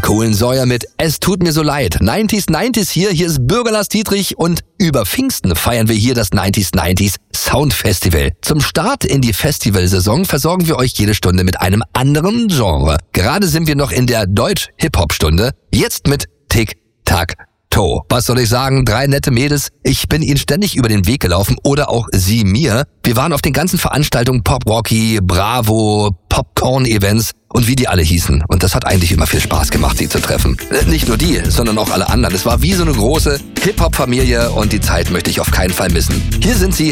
Kohlensäuer mit Es tut mir so leid. 90s hier ist Bürger Lars Dietrich und über Pfingsten feiern wir hier das 90s Sound Festival. Zum Start in die Festivalsaison versorgen wir euch jede Stunde mit einem anderen Genre. Gerade sind wir noch in der Deutsch-Hip-Hop-Stunde. Jetzt mit Tic-Tac-Toe. Was soll ich sagen? 3 nette Mädels. Ich bin ihnen ständig über den Weg gelaufen oder auch sie mir. Wir waren auf den ganzen Veranstaltungen Pop Rocky, Bravo, Popcorn-Events und wie die alle hießen. Und das hat eigentlich immer viel Spaß gemacht, sie zu treffen. Nicht nur die, sondern auch alle anderen. Es war wie so eine große Hip-Hop-Familie und die Zeit möchte ich auf keinen Fall missen. Hier sind sie,